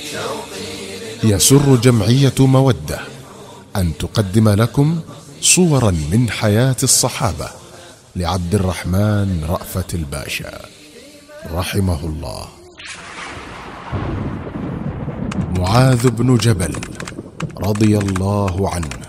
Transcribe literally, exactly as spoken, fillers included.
يسر جمعية مودة أن تقدم لكم صورا من حياة الصحابة لعبد الرحمن رأفت الباشا رحمه الله. معاذ بن جبل رضي الله عنه.